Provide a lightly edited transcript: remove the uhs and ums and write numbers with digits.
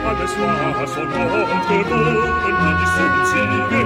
alles war so noch gerufen, wie die Sonne